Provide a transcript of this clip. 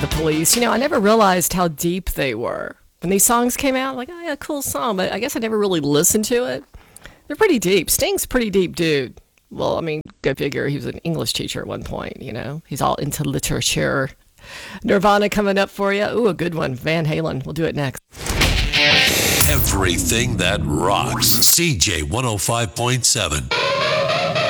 The Police. I never realized how deep they were. When these songs came out, like, oh yeah, cool song, but I guess I never really listened to it. They're pretty deep. Sting's a pretty deep dude. Well, I mean, go figure. He was an English teacher at one point, He's all into literature. Nirvana coming up for you. Ooh, a good one. Van Halen. We'll do it next. Everything that rocks. CJ 105.7.